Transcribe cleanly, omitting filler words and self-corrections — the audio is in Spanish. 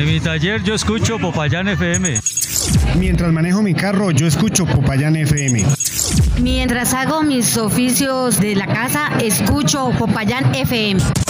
mi taller yo escucho Popayán FM. Mientras manejo mi carro, yo escucho Popayán FM. Mientras hago mis oficios de la casa, escucho Popayán FM.